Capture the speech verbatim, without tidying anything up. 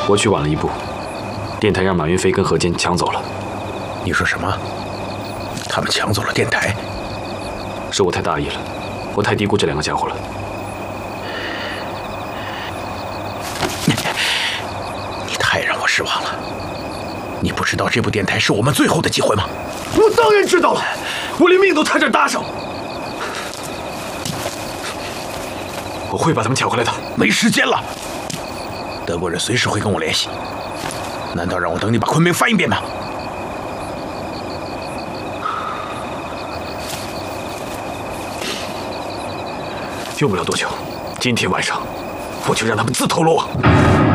我去晚了一步，电台让马云飞跟何坚抢走了。 你说什么？他们抢走了电台？ 是我太大意了，我太低估这两个家伙了。 你太让我失望了。你不知道这部电台是我们最后的机会吗？ 我当然知道了，我连命都差点搭上。 我会把他们抢回来的。 没时间了，德国人随时会跟我联系。难道让我等你把昆明翻一遍吗？ 用不了多久，今天晚上我就让他们自投罗网。